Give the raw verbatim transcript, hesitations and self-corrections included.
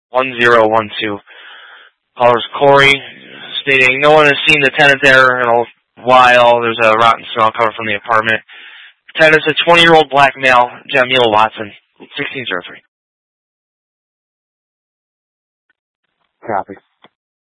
one zero one two. Callers Corey stating no one has seen the tenant there in a while. There's a rotten smell coming from the apartment. Tenant's a twenty-year-old black male, Jamil Watson, sixteen oh three. Copy.